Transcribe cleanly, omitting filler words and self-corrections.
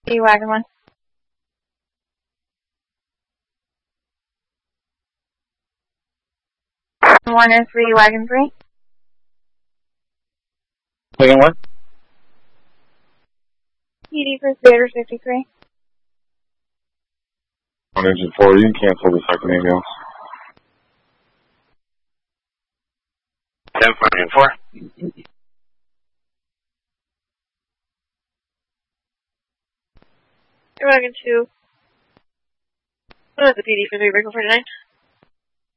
Wagon 1. One is 3, Wagon 3. Wagon what? PD for Theater 53. 1 engine 4, you can cancel the second ambulance. 10 for engine 4. Wagon 2. What is the PD for 3, Vehicle 49?